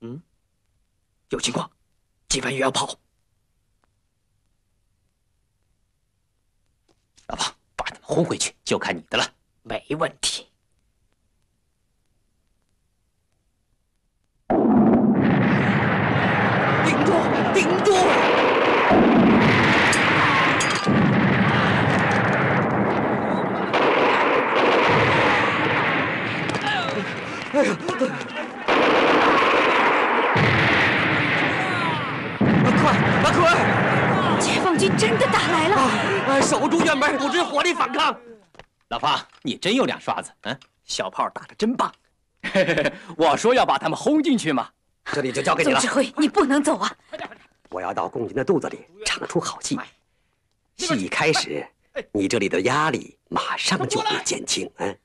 有情况，几番也要跑。 老婆，把他们轰回去，就看你的了。 没问题。顶住！顶住！哎呀！快！ 解放军真的打来了！ 守住院门，组织火力反抗。 老婆，你真有两刷子， 小炮打得真棒。 我说要把他们轰进去嘛。 这里就交给你了。 总指挥，你不能走啊！ 我要到共军的肚子里唱出好戏，戏一开始，你这里的压力马上就会减轻。